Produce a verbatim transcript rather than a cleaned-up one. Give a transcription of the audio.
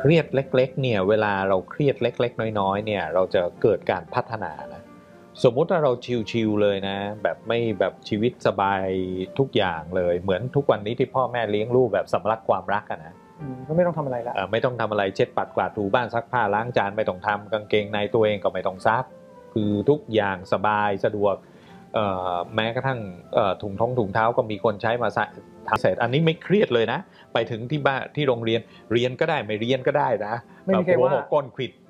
รียดเล็กๆเนี่ยเวลาเราเครียดเล็กๆน้อยๆเนี่ยเราจะเกิดการพัฒนานะสมมุติว่าเราชิลๆเลยนะแบบไม่แบบชีวิตสบายทุกอย่างเลยเหมือนทุกวันนี้ที่พ่อแม่เลี้ยงลูกแบบสำลักความรักอะนะก็ไม่ต้องทำอะไรละไม่ต้องทำอะไรเช็ดปัดกวาดถูบ้านซักผ้าล้างจานไม่ต้องทำกางเกงในตัวเองก็ไม่ต้องซักคือทุกอย่างสบายสะดวกแม้กระทั่งถุงท้องถุงเท้าก็มีคนใช้มาใส่เสร็จอันนี้ไม่เครียดเลยนะไปถึงที่บ้านที่โรงเรียนเรียนก็ได้ไม่เรียนก็ได้นะไม่มีใครว่าก้นขวิด